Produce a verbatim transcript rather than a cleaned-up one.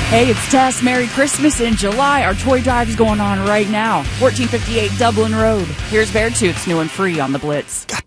Hey, it's Tess. Merry Christmas in July. Our toy drive is going on right now. fourteen fifty-eight Dublin Road. Here's Beartooth's new and free on the Blitz. God